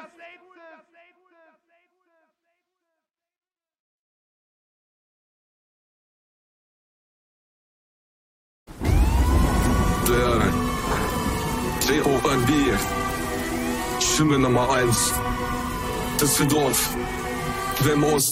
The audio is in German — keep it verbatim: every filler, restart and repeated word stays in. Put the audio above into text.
Der J O N B, Stimme Nummer eins, Düsseldorf, Wemos.